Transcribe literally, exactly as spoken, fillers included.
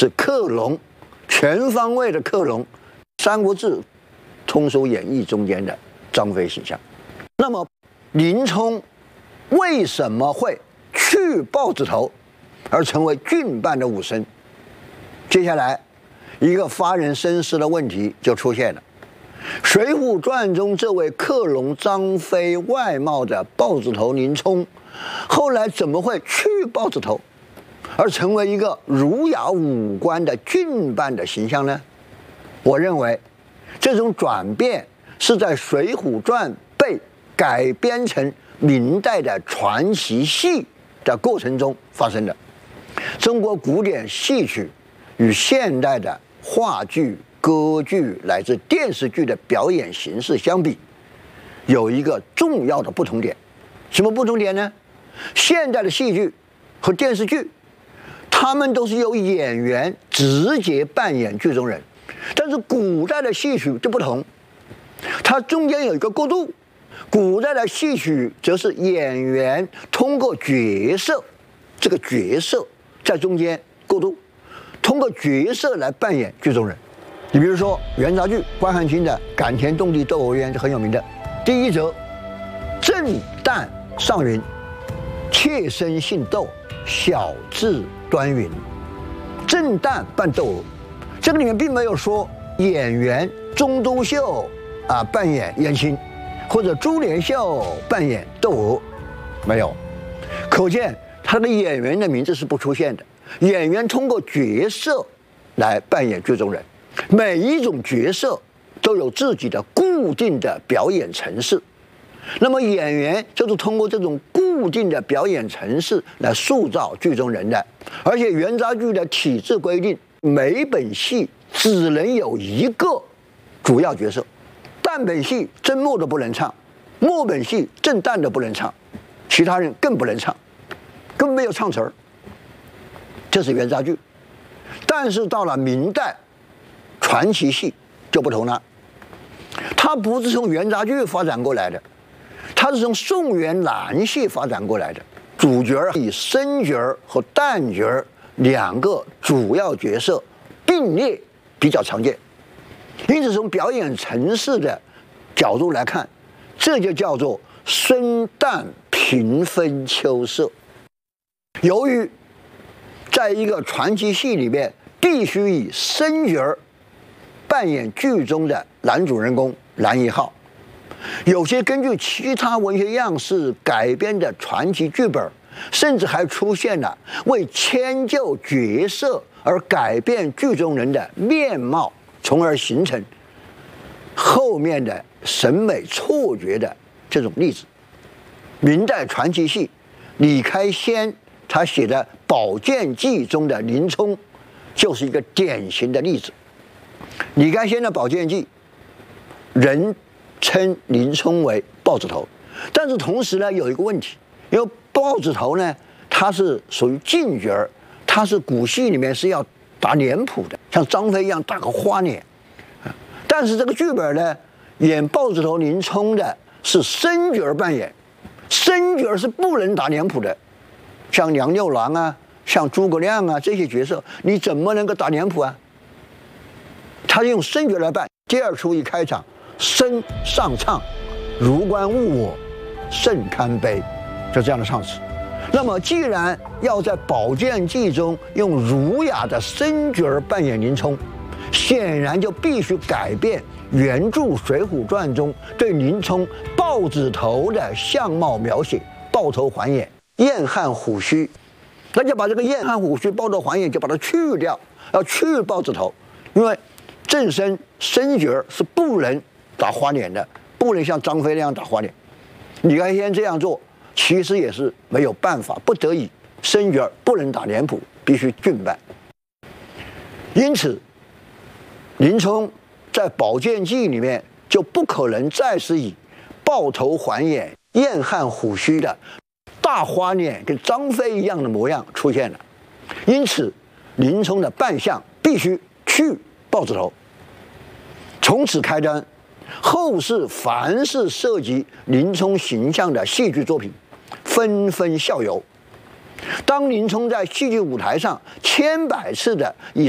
是克隆，全方位的克隆《三国志》通俗演义中间的张飞形象。那么林冲为什么会去豹子头，而成为郡办的武生？接下来一个发人深思的问题就出现了：《水浒传》中这位克隆张飞外貌的豹子头林冲，后来怎么会去豹子头，而成为一个儒雅武官的郡办的形象呢？我认为这种转变是在《水浒传》被改编成明代的传奇戏的过程中发生的。中国古典戏曲与现代的话剧、歌剧乃至电视剧的表演形式相比，有一个重要的不同点。什么不同点呢？现代的戏剧和电视剧，他们都是由演员直接扮演剧中人，但是古代的戏曲就不同，它中间有一个过渡。古代的戏曲则是演员通过角色，这个角色在中间过渡，通过角色来扮演剧中人。你比如说元杂剧关汉卿的《感田动地斗鹅冤》是很有名的。第一则，正旦上云，妾身姓窦，小字端云。正旦扮窦娥，这个里面并没有说演员钟都秀啊扮演燕青，或者朱连秀扮演窦娥，没有。可见他的演员的名字是不出现的，演员通过角色来扮演剧中人。每一种角色都有自己的固定的表演程式，那么演员就是通过这种固定的表演程式来塑造剧中人的。而且元杂剧的体制规定，每本戏只能有一个主要角色，旦本戏正末都不能唱，末本戏正旦都不能唱，其他人更不能唱，根本没有唱词儿。这是元杂剧。但是到了明代，传奇戏就不同了，它不是从元杂剧发展过来的，它是从宋元南戏发展过来的。主角以生角和旦角两个主要角色并列比较常见，因此从表演程式的角度来看，这就叫做生旦平分秋色。由于在一个传奇戏里面必须以生角扮演剧中的男主人公男一号，有些根据其他文学样式改编的传奇剧本，甚至还出现了为迁就角色而改变剧中人的面貌，从而形成后面的审美错觉的这种例子。明代传奇戏，李开先他写的《宝剑记》中的林冲就是一个典型的例子。李开先的《宝剑记》，人称林冲为豹子头，但是同时呢有一个问题，因为豹子头呢它是属于近角，它是古戏里面是要打脸谱的，像张飞一样打个花脸。但是这个剧本呢，演豹子头林冲的是生角扮演，生角是不能打脸谱的，像杨六郎啊，像诸葛亮啊这些角色，你怎么能够打脸谱啊？他用生角来扮。第二出一开场，生上唱，如观误我，甚堪悲，就这样的唱词。那么既然要在《宝剑记》中用儒雅的生角扮演林冲，显然就必须改变原著《水浒传》中对林冲豹子头的相貌描写，豹头环眼，燕汉虎须，那就把这个燕汉虎须、豹头环眼就把它去掉，要去豹子头，因为正身生角是不能打花脸的，不能像张飞那样打花脸。李开先这样做其实也是没有办法，不得已，生角不能打脸谱，必须郡办。因此林冲在《宝剑记》里面就不可能再是以豹头环眼、燕汉虎须的大花脸跟张飞一样的模样出现了。因此林冲的扮相必须去豹子头。从此开端，后世凡是涉及林冲形象的戏剧作品，纷纷效尤。当林冲在戏剧舞台上千百次的以